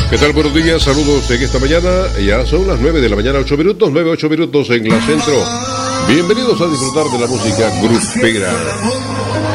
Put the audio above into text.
¿Qué tal? Buenos días, saludos en esta mañana. Ya son las 9 de la mañana, 8 minutos, 8 minutos en la centro. Bienvenidos a disfrutar de la música grupera.